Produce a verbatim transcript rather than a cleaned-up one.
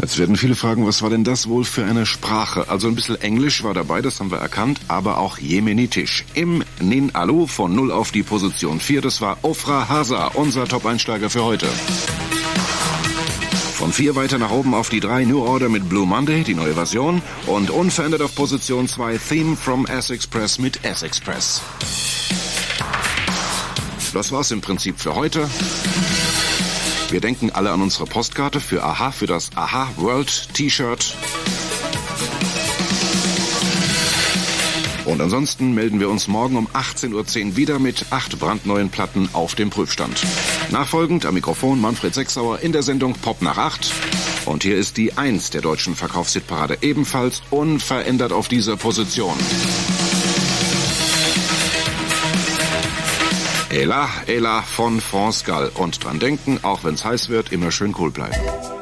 Jetzt werden viele fragen, was war denn das wohl für eine Sprache? Also ein bisschen Englisch war dabei, das haben wir erkannt, aber auch Jemenitisch. Im Nin Alu von null auf die Position vier, das war Ofra Hasa, unser Top-Einsteiger für heute. Von vier weiter nach oben auf die drei, New Order mit Blue Monday, die neue Version. Und unverändert auf Position zwei, Theme from S-Express mit S-Express. Das war's im Prinzip für heute. Wir denken alle an unsere Postkarte für Aha, für das Aha World T-Shirt. Und ansonsten melden wir uns morgen um achtzehn Uhr zehn wieder mit acht brandneuen Platten auf dem Prüfstand. Nachfolgend am Mikrofon Manfred Sechsauer in der Sendung Pop nach acht. Und hier ist die eins der deutschen Verkaufshitparade, ebenfalls unverändert auf dieser Position. Ela, Ela von France Gall. Und dran denken, auch wenn's heiß wird, immer schön cool bleiben.